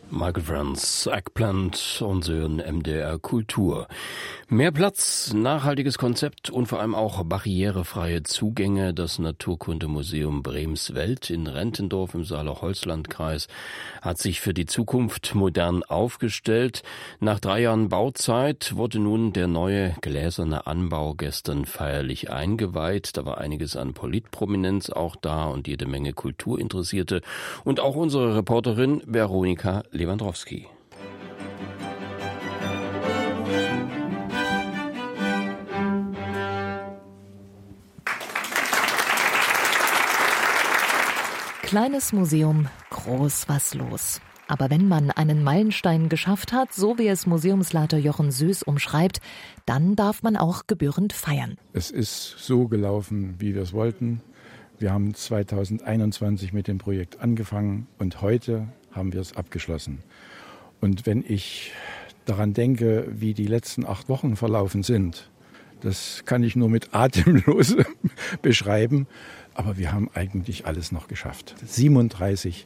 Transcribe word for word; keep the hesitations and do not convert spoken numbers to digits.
Michael Franz, Eggplant und Sören M D R Kultur. Mehr Platz, nachhaltiges Konzept und vor allem auch barrierefreie Zugänge. Das Naturkundemuseum Bremswelt in Rentendorf im Saale-Holzland-Kreis hat sich für die Zukunft modern aufgestellt. Nach drei Jahren Bauzeit wurde nun der neue gläserne Anbau gestern feierlich eingeweiht. Da war einiges an Politprominenz auch da und jede Menge Kulturinteressierte. Und auch unsere Reporterin Veronika Lewandowski. Kleines Museum, groß was los. Aber wenn man einen Meilenstein geschafft hat, so wie es Museumsleiter Jochen Süß umschreibt, dann darf man auch gebührend feiern. Es ist so gelaufen, wie wir es wollten. Wir haben zweitausendeinundzwanzig mit dem Projekt angefangen und heute haben wir es abgeschlossen. Und wenn ich daran denke, wie die letzten acht Wochen verlaufen sind, das kann ich nur mit Atemlose beschreiben. Aber wir haben eigentlich alles noch geschafft. siebenunddreißig